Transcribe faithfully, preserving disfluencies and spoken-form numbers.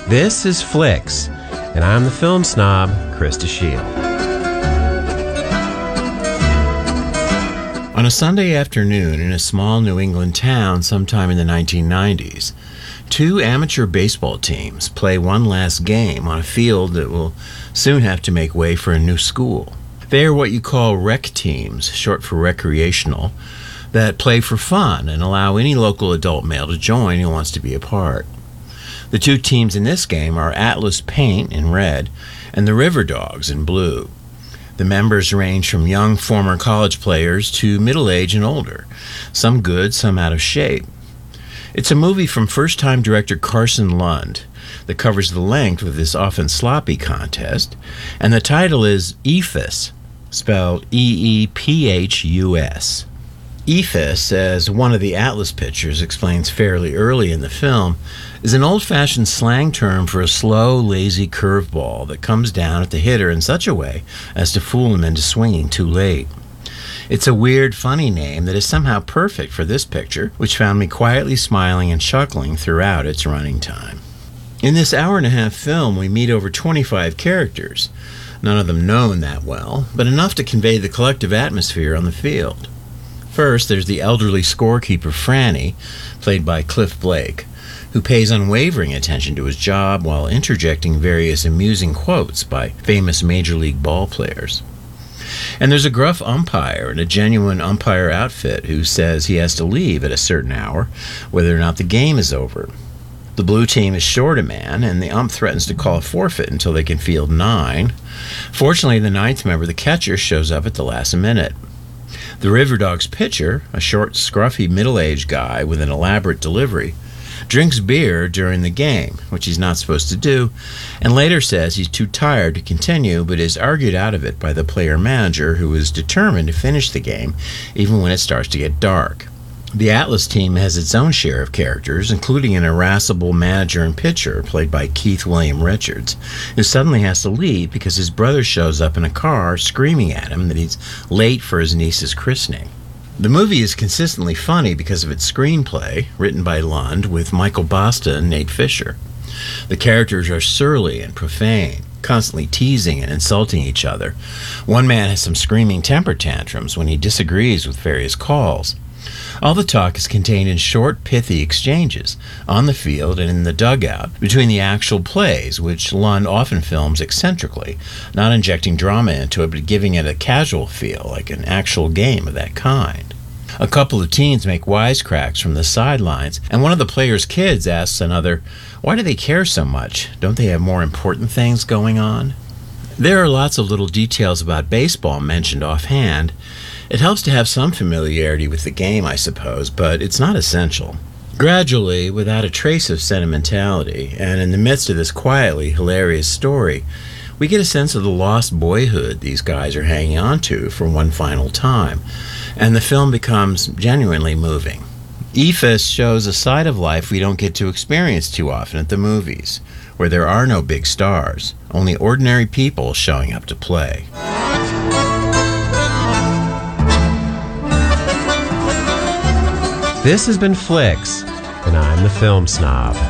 This is Flicks, and I'm the film snob, Krista Shield. On a Sunday afternoon in a small New England town sometime in the nineteen nineties, two amateur baseball teams play one last game on a field that will soon have to make way for a new school. They are what you call rec teams, short for recreational, that play for fun and allow any local adult male to join who wants to be a part. The two teams in this game are Atlas Paint in red and the River Dogs in blue. The members range from young former college players to middle-aged and older, some good, some out of shape. It's a movie from first-time director Carson Lund that covers the length of this often sloppy contest, and the title is Eephus, spelled E E P H U S. Eephus, as one of the Atlas pitchers explains fairly early in the film, is an old-fashioned slang term for a slow, lazy curveball that comes down at the hitter in such a way as to fool him into swinging too late. It's a weird, funny name that is somehow perfect for this picture, which found me quietly smiling and chuckling throughout its running time. In this hour-and-a-half film, we meet over twenty-five characters, none of them known that well, but enough to convey the collective atmosphere on the field. First, there's the elderly scorekeeper Franny, played by Cliff Blake, who pays unwavering attention to his job while interjecting various amusing quotes by famous Major League ball players. And there's a gruff umpire in a genuine umpire outfit who says he has to leave at a certain hour, whether or not the game is over. The blue team is short a man, and the ump threatens to call a forfeit until they can field nine. Fortunately, the ninth member, the catcher, shows up at the last minute. The River Dogs pitcher, a short, scruffy, middle-aged guy with an elaborate delivery, drinks beer during the game, which he's not supposed to do, and later says he's too tired to continue, but is argued out of it by the player-manager, who is determined to finish the game even when it starts to get dark. The Atlas team has its own share of characters, including an irascible manager and pitcher, played by Keith William Richards, who suddenly has to leave because his brother shows up in a car screaming at him that he's late for his niece's christening. The movie is consistently funny because of its screenplay, written by Lund, with Michael Basta and Nate Fisher. The characters are surly and profane, constantly teasing and insulting each other. One man has some screaming temper tantrums when he disagrees with various calls. All the talk is contained in short, pithy exchanges on the field and in the dugout between the actual plays, which Lund often films eccentrically, not injecting drama into it, but giving it a casual feel, like an actual game of that kind. A couple of teens make wisecracks from the sidelines, and one of the players' kids asks another, "Why do they care so much? Don't they have more important things going on?" There are lots of little details about baseball mentioned offhand. It helps to have some familiarity with the game, I suppose, but it's not essential. Gradually, without a trace of sentimentality, and in the midst of this quietly hilarious story, we get a sense of the lost boyhood these guys are hanging on to for one final time, and the film becomes genuinely moving. Eephus shows a side of life we don't get to experience too often at the movies, where there are no big stars, only ordinary people showing up to play. This has been Flicks, and I'm the film snob.